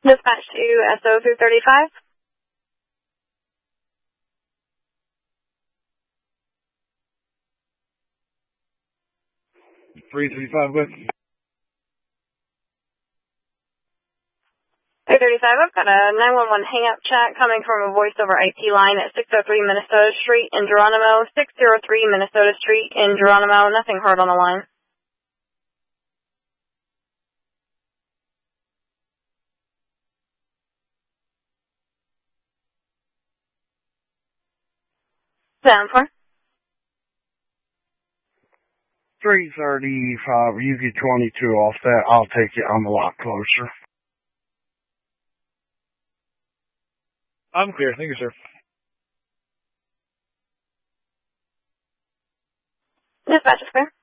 Dispatch to SO 335. 335, good. 335, I've got a 911 hang-up chat coming from a voice over IP line at 603 Minnesota Street in Geronimo, 603 Minnesota Street in Geronimo. Nothing heard on the line. Sound for? 335, you get 22 off that. I'll take it on the lot closer. I'm clear. Thank you, sir. Dispatch is clear.